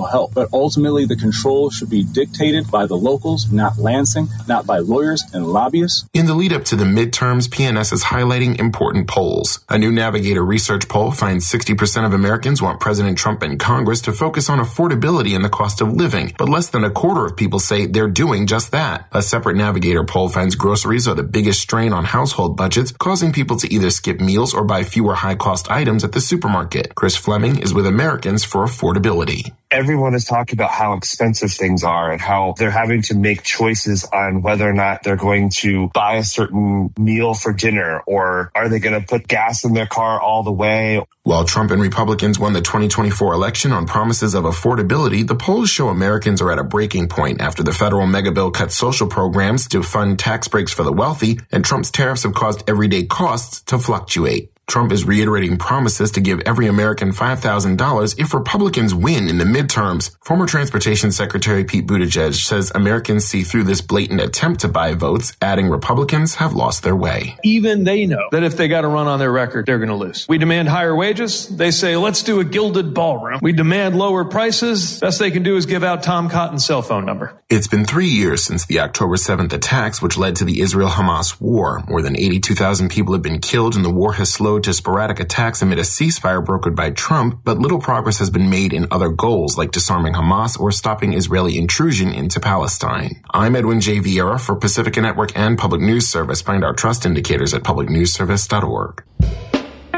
help. But ultimately, the control should be dictated by the locals, not Lansing, not by lawyers and lobbyists. In the lead up to the midterms, PNS is highlighting important polls. A new Navigator research poll finds 60% of Americans want President Trump and Congress to focus on affordability and the cost of living, but less than a quarter of people say they're doing just that. A separate Navigator poll finds groceries are the biggest strain on household budgets, causing people to either skip meals or buy fewer high-cost items at the supermarket. Chris Fleming is with Americans for Affordability. Everyone is talking about how expensive things are and how they're having to make choices on whether or not they're going to buy a certain meal for dinner, or are they going to put gas in their car all the way. While Trump and Republicans won the 2024 election on promises of affordability, the polls show Americans are at a breaking point after the federal megabill cut social programs to fund tax breaks for the wealthy, and Trump's tariffs have caused everyday costs to fluctuate. Trump is reiterating promises to give every American $5,000 if Republicans win in the midterms. Former Transportation Secretary Pete Buttigieg says Americans see through this blatant attempt to buy votes, adding Republicans have lost their way. Even they know that if they got a run on their record, they're going to lose. We demand higher wages. They say, let's do a gilded ballroom. We demand lower prices. Best they can do is give out Tom Cotton's cell phone number. It's been 3 years since the October 7th attacks, which led to the Israel-Hamas war. More than 82,000 people have been killed, and the war has slowed to sporadic attacks amid a ceasefire brokered by Trump, but little progress has been made in other goals like disarming Hamas or stopping Israeli intrusion into Palestine. I'm Edwin J. Vieira for Pacifica Network and Public News Service. Find our trust indicators at publicnewsservice.org.